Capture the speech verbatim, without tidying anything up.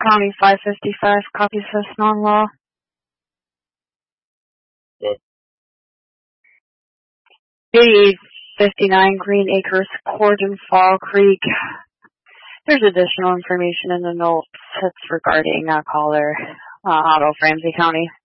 County five fifty-five, copies this non-law. Good. eighty-eight fifty-nine Green Acres Court in Fall Creek. There's additional information in the notes. It's regarding a caller uh, out of Ramsey County.